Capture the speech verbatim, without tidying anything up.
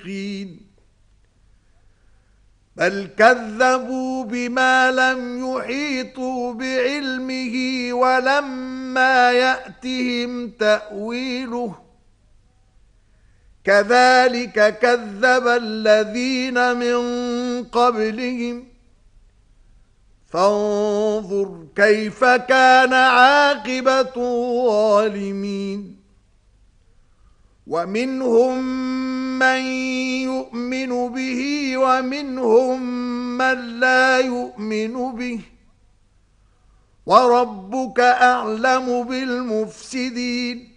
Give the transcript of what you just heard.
مشفقين بل كذبوا بما لم يحيطوا بعلمه ولما يأتهم تأويله كذلك كذب الذين من قبلهم فانظر كيف كان عاقبة الظالمين ومنهم من يؤمن به ومنهم من لا يؤمن به وربك أعلم بالمفسدين